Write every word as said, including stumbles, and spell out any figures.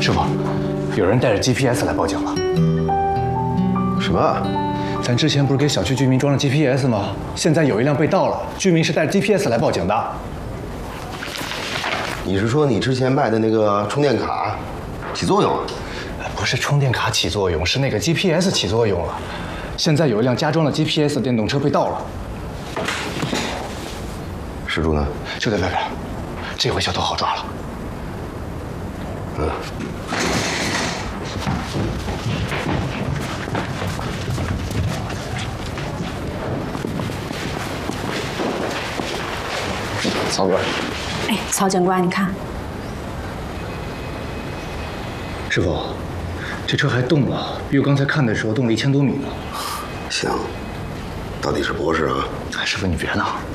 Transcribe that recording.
师傅，有人带着 G P S 来报警了。 什么？ 咱之前不是给小区居民装了 G P S 吗？现在有一辆被盗了，居民是带着 G P S 来报警的。 你是说你之前卖的那个充电卡起作用了？ 不是充电卡起作用，是那个 G P S 起作用了。现在有一辆加装了 G P S 的电动车被盗了。 失主呢？ 就在外边，这回小偷好抓了。 嗯。 曹哥， 哎，曹警官，你看， 师傅，这车还动了，比我刚才看的时候动了一千多米呢。 行，到底是博士啊？ 哎，师傅你别闹。